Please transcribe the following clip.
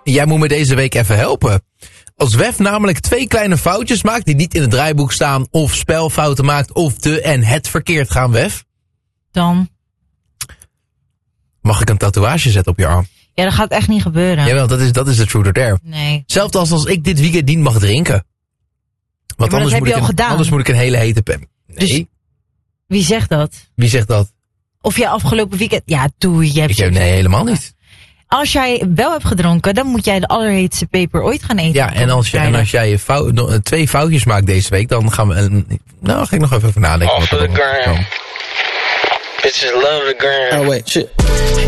Jij moet me deze week even helpen. Als Wef namelijk 2 kleine foutjes maakt die niet in het draaiboek staan, of spelfouten maakt, of het verkeerd gaan, Wef. Dan? Mag ik een tatoeage zetten op je arm? Ja, dat gaat echt niet gebeuren. Jawel, dat is de truth or dare. Nee. Zelfs als ik dit weekend niet mag drinken. Want ja, anders moet ik een hele hete pen. Nee. Dus, wie zegt dat? Wie zegt dat? Of jij afgelopen weekend... Ja, Nee, helemaal niet. Als jij wel hebt gedronken, dan moet jij de allerheetste peper ooit gaan eten. Ja, en als jij 2 foutjes maakt deze week, dan gaan we... Nou, ga ik nog even over nadenken. Off the ground. Bitches love the ground. Oh, wait, shit.